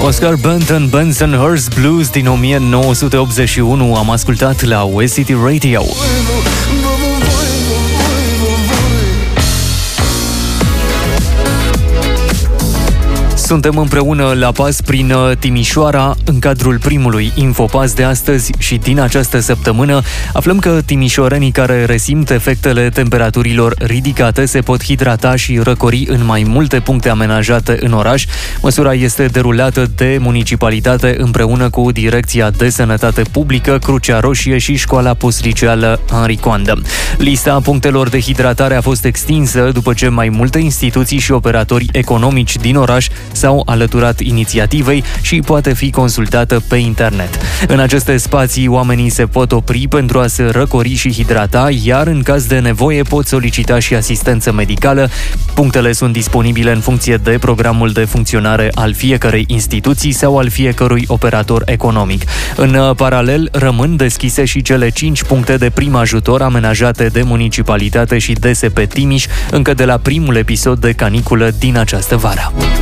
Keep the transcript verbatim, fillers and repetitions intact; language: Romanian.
Oscar Benton, Bensonhurst Blues din o mie nouă sute optzeci și unu am ascultat la West City Radio. Suntem împreună la pas prin Timișoara în cadrul primului Infopas de astăzi și din această săptămână aflăm că timișorenii care resimt efectele temperaturilor ridicate se pot hidrata și răcori în mai multe puncte amenajate în oraș. Măsura este derulată de municipalitate împreună cu Direcția de Sănătate Publică, Crucea Roșie și Școala Postliceală Henri Coandă. Lista punctelor de hidratare a fost extinsă după ce mai multe instituții și operatori economici din oraș s-au alăturat inițiativei și poate fi consultată pe internet. În aceste spații, oamenii se pot opri pentru a se răcori și hidrata, iar în caz de nevoie pot solicita și asistență medicală. Punctele sunt disponibile în funcție de programul de funcționare al fiecărei instituții sau al fiecărui operator economic. În paralel, rămân deschise și cele cinci puncte de prim ajutor amenajate de municipalitate și D S P Timiș încă de la primul episod de caniculă din această vară.